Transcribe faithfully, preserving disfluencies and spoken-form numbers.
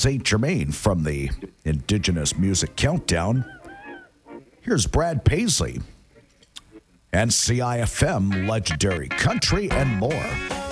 Saint Germain from the Indigenous Music Countdown. Here's Brad Paisley and C I F M, Legendary Country, and more.